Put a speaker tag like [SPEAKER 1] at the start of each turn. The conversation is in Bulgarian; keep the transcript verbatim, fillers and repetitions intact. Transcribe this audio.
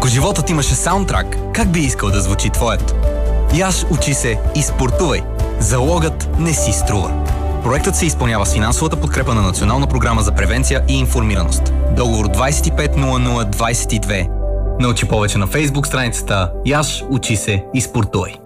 [SPEAKER 1] Ако животът имаше саундтрак, как би искал да звучи твоето? Яш, учи се и спортувай. Залогът не си струва. Проектът се изпълнява с финансовата подкрепа на Национална програма за превенция и информираност. Договор двайсет и пет нула нула двайсет и две. Научи повече на Фейсбук страницата Яш, учи се и спортувай.